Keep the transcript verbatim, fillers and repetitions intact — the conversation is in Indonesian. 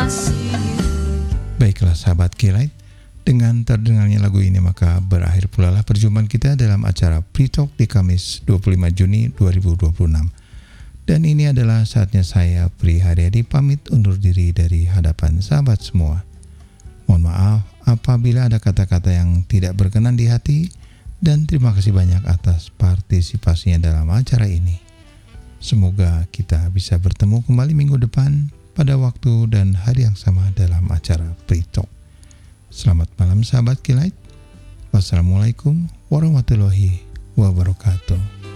Baiklah sahabat Kelight, dengan terdengarnya lagu ini maka berakhir pula lah perjumpaan kita dalam acara Free Talk di Kamis dua puluh lima Juni dua ribu dua puluh enam. Dan ini adalah saatnya saya, Pri Haryadi, pamit undur diri dari hadapan sahabat semua. Mohon maaf apabila ada kata-kata yang tidak berkenan di hati, dan terima kasih banyak atas partisipasinya dalam acara ini. Semoga kita bisa bertemu kembali minggu depan pada waktu dan hari yang sama dalam acara Free Talk. Selamat malam sahabat Kelight. Wassalamualaikum warahmatullahi wabarakatuh.